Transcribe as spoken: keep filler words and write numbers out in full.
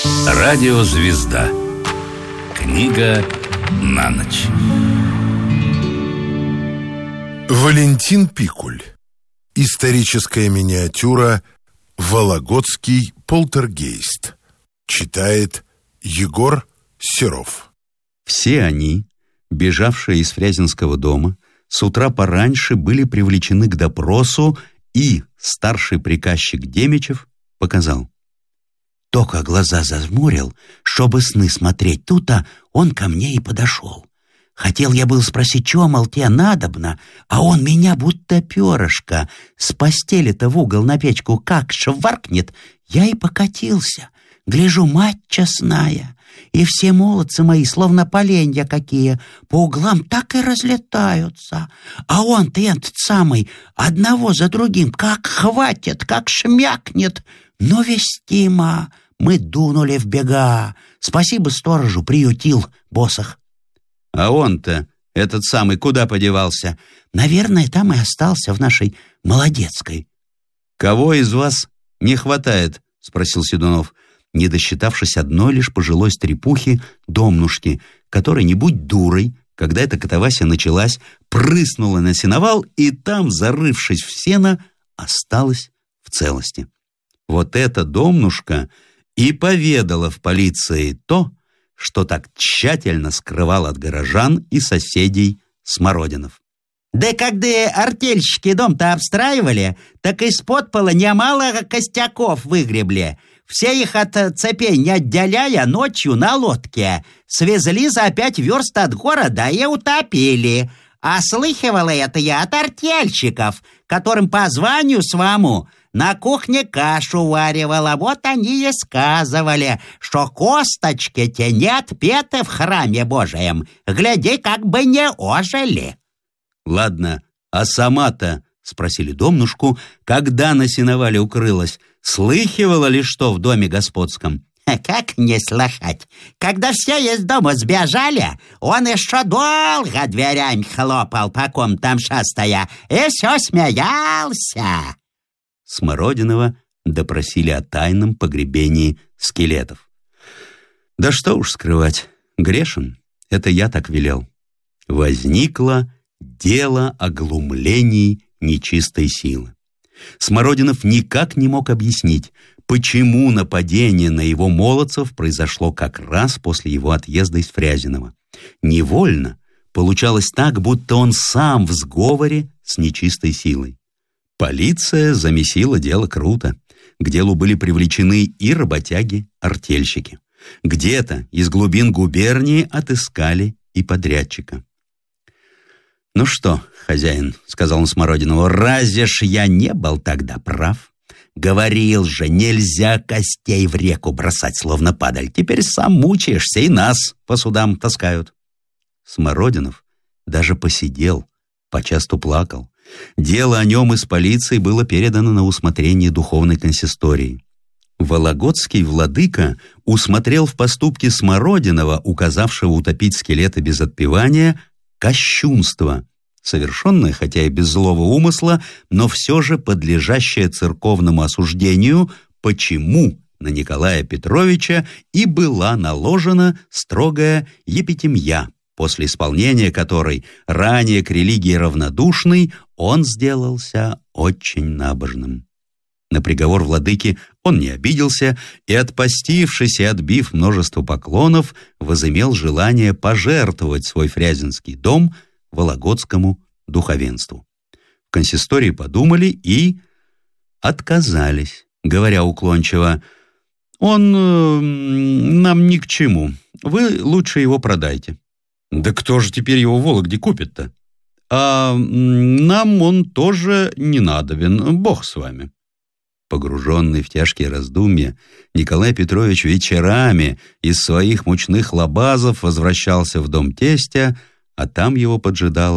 Радиозвезда. Книга на ночь. Валентин Пикуль. Историческая миниатюра «Вологодский полтергейст». Читает Егор Серов. Все они, бежавшие из Фрязинского дома, с утра пораньше были привлечены к допросу, и старший приказчик Демичев показал. Только глаза зажмурил, чтобы сны смотреть. Тут-то он ко мне и подошел. Хотел я был спросить, чего, мол, тебе надобно, а он меня будто перышко с постели-то в угол на печку как шваркнет. Я и покатился. Гляжу, мать честная, и все молодцы мои, словно поленья какие, по углам так и разлетаются. А он-то этот самый, одного за другим, как хватит, как шмякнет. Но вестимо, мы дунули в бега. Спасибо сторожу, приютил босах. А он-то, этот самый, куда подевался? Наверное, там и остался в нашей Молодецкой. Кого из вас не хватает? Спросил Седунов, не досчитавшись одной лишь пожилой стрепухи Домнушки, которая, не будь дурой, когда эта катавасия началась, прыснула на сеновал и там, зарывшись в сено, осталась в целости. Вот эта Домнушка и поведала в полиции то, что так тщательно скрывал от горожан и соседей Смородинов. Да когда артельщики дом-то обстраивали, так из-под пола немало костяков выгребли. Все их от цепей не отделяя, ночью на лодке свезли за пять верст от города и утопили. А слыхивала это я от артельщиков, которым по званию своему на кухне кашу варивала. Вот они и сказывали, что косточки те не отпеты в храме Божием. Гляди, как бы не ожили. Ладно, а сама-то, спросили Домнушку, когда на сеновале укрылась, слыхивала ли что в доме господском? Как не слыхать? Когда все из дома сбежали, он еще долго дверями хлопал, по ком там шастая, и все смеялся. Смородинова допросили о тайном погребении скелетов. Да что уж скрывать, грешен, это я так велел. Возникло дело о глумлении нечистой силы. Смородинов никак не мог объяснить, почему нападение на его молодцев произошло как раз после его отъезда из Фрязиного. Невольно получалось так, будто он сам в сговоре с нечистой силой. Полиция замесила дело круто. К делу были привлечены и работяги-артельщики. Где-то из глубин губернии отыскали и подрядчика. «Ну что, хозяин, — сказал он Смородинову, — разве ж я не был тогда прав? Говорил же, нельзя костей в реку бросать, словно падаль. Теперь сам мучаешься, и нас по судам таскают». Смородинов даже посидел, почасту плакал. Дело о нем из полиции было передано на усмотрение духовной консистории. Вологодский владыка усмотрел в поступке Смородинова, указавшего утопить скелеты без отпевания, кощунство, совершенное, хотя и без злого умысла, но все же подлежащее церковному осуждению, почему на Николая Петровича и была наложена строгая епитемья, после исполнения которой, ранее к религии равнодушный, он сделался очень набожным. На приговор владыки он не обиделся и, отпостившись и отбив множество поклонов, возымел желание пожертвовать свой фрязинский дом вологодскому духовенству. В консистории подумали и отказались, говоря уклончиво: «Он э, нам ни к чему, вы лучше его продайте». «Да кто же теперь его в Вологде купит-то?» «А нам он тоже не надобен, Бог с вами». Погруженный в тяжкие раздумья, Николай Петрович вечерами из своих мучных лабазов возвращался в дом тестя, а там его поджидал